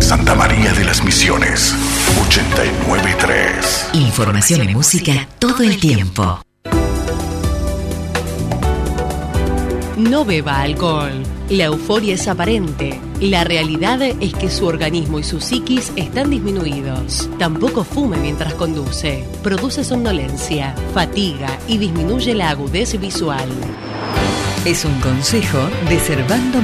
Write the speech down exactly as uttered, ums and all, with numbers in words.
Santa María de las Misiones, ochenta y nueve punto tres. Información y música todo el tiempo. No beba alcohol. La euforia es aparente. La realidad es que su organismo y su psiquis están disminuidos. Tampoco fume mientras conduce. Produce somnolencia, fatiga y disminuye la agudez visual. Es un consejo de Servando